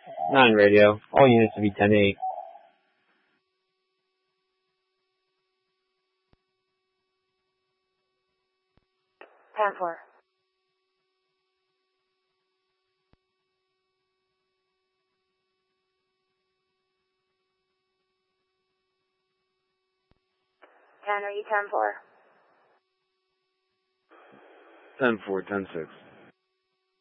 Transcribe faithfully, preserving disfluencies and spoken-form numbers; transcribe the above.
nine radio. All units to be ten eight. ten four. ten, are you ten four? ten four, ten six.